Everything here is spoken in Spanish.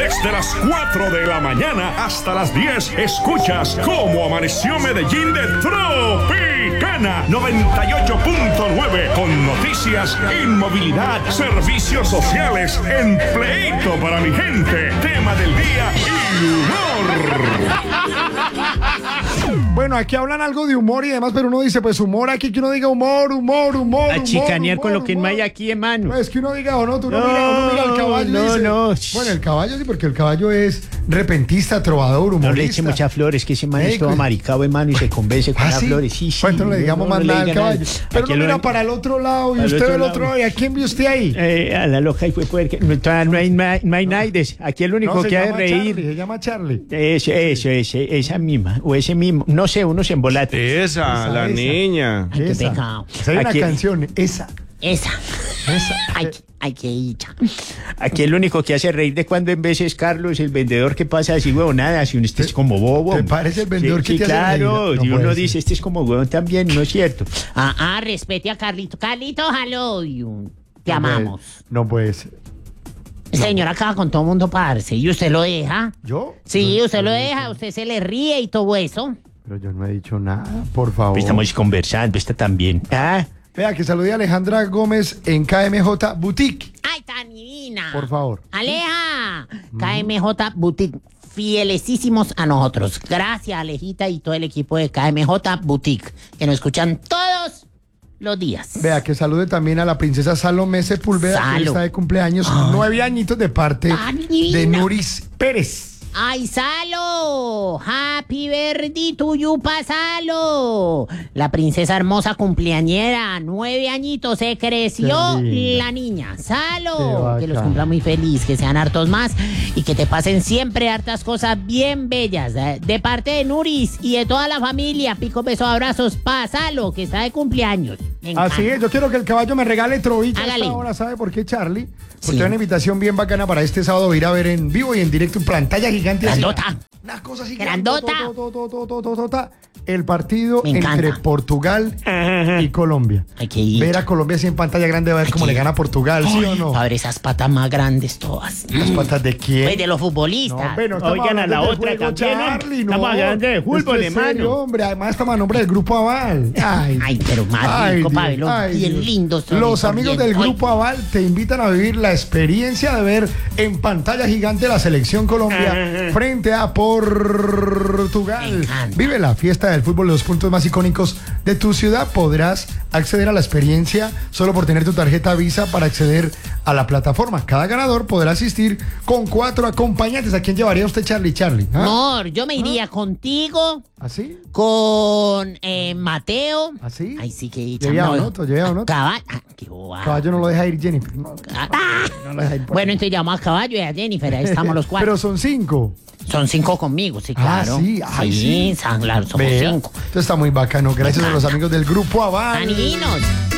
Desde las 4 de la mañana hasta las 10, escuchas Cómo Amaneció Medellín de Tropicana 98.9, con noticias, inmovilidad, servicios sociales, empleito para mi gente, tema del día y humor. Bueno, aquí hablan algo de humor y demás, pero uno dice, pues humor aquí, que uno diga humor. A chicanear con lo que no hay aquí, hermano. No, es que uno diga, uno mira al caballo y dice, bueno, el caballo sí, porque el caballo es repentista, trovador, humorista. No le eche muchas flores, que ese man es todo amaricado, hermano, y se convence con las ¿sí? flores. Sí, Pues entonces no le digamos más nada al caballo. Pero aquí no mira para el otro lado y usted ve el otro lado. ¿Y a quién vio usted ahí? A la loca y fue poder que no hay naides. Aquí el único que ha de reír. Se llama Charlie. Esa misma, o ese mismo. No sé, uno se embolate. Esa, la niña. Ay, qué pecado. Hay una canción, esa. Ay, qué dicha. Aquí el único que hace reír de cuando en vez es Carlos, el vendedor que pasa así, huevonada, si uno este es como bobo. ¿Te parece el vendedor que te hace reír? Claro, y uno dice, este es como huevón también, no es cierto. Respete a Carlito. Carlito, hello, te amamos. No puede ser. Señor, acaba con todo mundo, parce. ¿Y usted lo deja? ¿Yo? Sí, usted lo deja, usted se le ríe y todo eso. Pero yo no he dicho nada, por favor. Estamos conversando, está también. Vea, que salude a Alejandra Gómez en KMJ Boutique. ¡Ay, tan divina! Por favor. Aleja, KMJ Boutique, fielecísimos a nosotros. Gracias, Alejita, y todo el equipo de KMJ Boutique, que nos escuchan todos los días. Vea, que salude también a la princesa Salomé Sepúlveda, que está de cumpleaños, 9 añitos de parte de Nuris Pérez. ¡Ay, Salo! ¡Happy birthday to you, Salo! La princesa hermosa cumpleañera, 9 añitos, se creció la niña. ¡Salo! Que los cumpla muy feliz, que sean hartos más y que te pasen siempre hartas cosas bien bellas. De parte de Nuris y de toda la familia, pico, besos, abrazos, Salo, que está de cumpleaños. Así es, yo quiero que el caballo me regale trovilla. Hágale. Ahora, ¿sabe por qué, Charlie? Porque hay una invitación bien bacana para este sábado, ir a ver en vivo y en directo en pantalla gigante. Grandota. Una cosa así. Grandota. El partido Me encanta. entre Portugal y Colombia. Hay que ir. Ver a Colombia así en pantalla grande, a ver cómo le gana a Portugal, ¿sí o no? A ver esas patas más grandes todas. ¿Las patas de quién? Pues de los futbolistas. Oigan a la otra también, Charlie, estamos hablando de fútbol, hermano. Hombre, además estamos a nombre del Grupo Aval. Ay, pero más rico, Pablo, bien lindos. Los amigos del Grupo Aval te invitan a vivir la experiencia de ver en pantalla gigante la selección Colombia frente a Portugal. Vive la fiesta del fútbol, los puntos más icónicos de tu ciudad. Podrás acceder a la experiencia solo por tener tu tarjeta Visa para acceder a la plataforma. Cada ganador podrá asistir con 4 acompañantes. ¿A quién llevaría usted, Charlie? Amor, yo me iría contigo. ¿Así? Con Mateo. ¿Así? Ay, sí que Llevé a Onoto. qué bobada. Caballo no lo deja ir, Jennifer. No lo deja ir. Bueno, entonces llamamos a Caballo y a Jennifer. Ahí estamos los 4. Pero son 5. Son 5 conmigo, sí, claro. Sí. Claro, somos 5. Esto está muy bacano. Gracias a los amigos del Grupo Aval. Aninos.